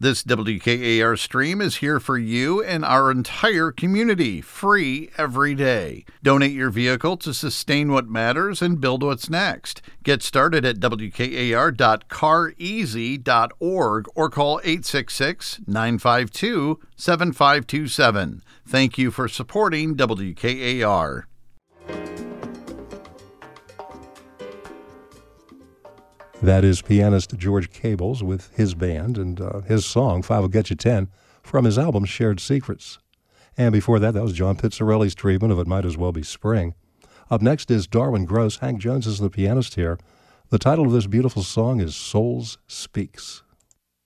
This WKAR stream is here for you and our entire community, free every day. Donate your vehicle to sustain what matters and build what's next. Get started at wkar.careasy.org or call 866-952-7527. Thank you for supporting WKAR. That is pianist George Cables with his band and his song, 5 Will Get You 10, from his album Shared Secrets. And before that, that was John Pizzarelli's treatment of It Might As Well Be Spring. Up next is Darwin Gross. Hank Jones is the pianist here. The title of this beautiful song is Souls Speaks.